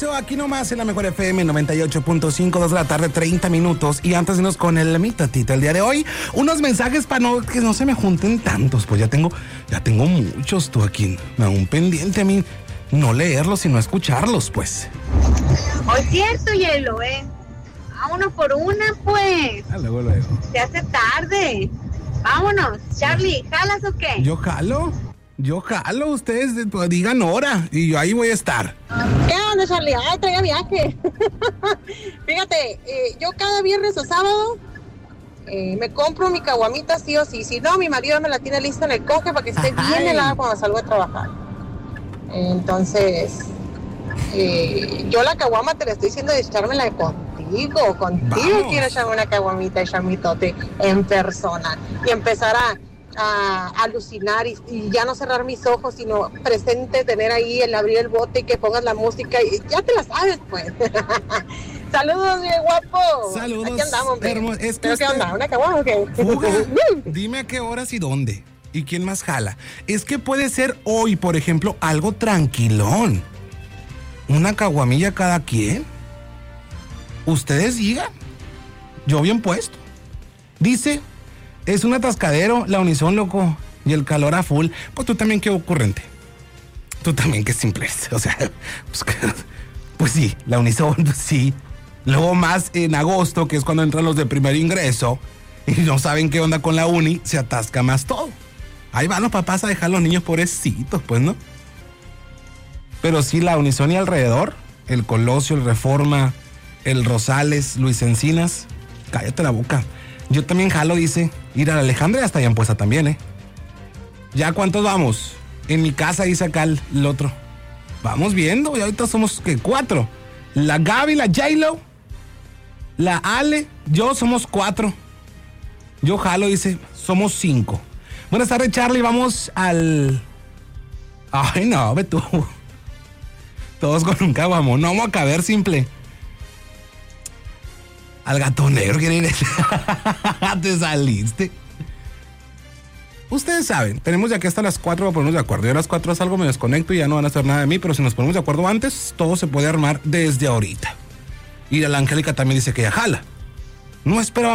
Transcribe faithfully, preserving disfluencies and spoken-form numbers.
regreso aquí nomás en la Mejor F M noventa y ocho punto cinco, dos de la tarde, treinta minutos. Y antes de irnos con el mitotito el día de hoy, unos mensajes para no, que no se me junten tantos. Pues ya tengo, ya tengo muchos, tú aquí. Un pendiente a mí no leerlos, sino escucharlos, pues. Oh, es cierto, Hielo, ¿eh? Vámonos por una, pues. Ah, luego, luego. Se hace tarde. Vámonos. Charlie, ¿jalas o qué? ¿Yo jalo? Yo jalo, ustedes pues, digan hora y yo ahí voy a estar. ¿Qué onda, Charlie? Ay, traía viaje. Fíjate, eh, yo cada viernes o sábado eh, me compro mi caguamita sí o sí. Si no, mi marido me la tiene lista en el coche para que esté Ay. bien helada cuando salgo a trabajar. Entonces, eh, yo la caguama te la estoy diciendo de echármela contigo. Contigo Vamos. Quiero echarme una caguamita y echar mi tote en persona. Y empezar a... a alucinar y, y ya no cerrar mis ojos, sino presente, tener ahí el abrir el bote y que pongas la música y ya te la sabes, pues. Saludos, mi guapo. Saludos. Aquí andamos, hermo- es que ¿Pero usted... qué onda? ¿Una caguama o qué? Fuga. Dime a qué horas y dónde. ¿Y quién más jala? Es que puede ser hoy, por ejemplo, algo tranquilón. Una caguamilla cada quien. Ustedes digan. Yo bien puesto. Dice... Es un atascadero, la Unison, loco, y el calor a full. Pues tú también qué ocurrente. Tú también qué simple. O sea, pues, pues sí, la Unison, pues sí. Luego más en agosto, que es cuando entran los de primer ingreso, y no saben qué onda con la uni, se atasca más todo. Ahí van los papás a dejar a los niños pobrecitos, pues, ¿no? Pero sí, la Unison y alrededor, el Colosio, el Reforma, el Rosales, Luis Encinas, cállate la boca. Yo también jalo, dice. Ir a la Alejandra hasta allá en Puesta también, ¿eh? ¿Ya cuántos vamos? En mi casa, dice acá el, el otro. Vamos viendo, y ahorita somos, ¿qué? Cuatro. La Gaby, la J-Lo, la Ale, yo somos cuatro. Yo jalo, dice, somos cinco. Buenas tardes, Charlie, vamos al... Ay, no, ve tú. Todos con un caguamo. No vamos a caber simple. Al gato negro, ¿quieren ir? Te saliste. Ustedes saben, tenemos de aquí hasta las cuatro para ponernos de acuerdo. Yo a las cuatro salgo, me desconecto y ya no van a hacer nada de mí, pero si nos ponemos de acuerdo antes, todo se puede armar desde ahorita. Y la Angélica también dice que ya jala. No espero